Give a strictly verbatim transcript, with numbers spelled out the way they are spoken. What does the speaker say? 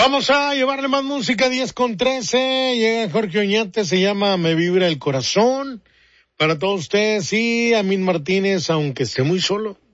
Vamos a llevarle más música, diez con trece, llega Jorge Oñate, se llama Me Vibra el Corazón, para todos ustedes, y Amin Martínez, aunque esté muy solo.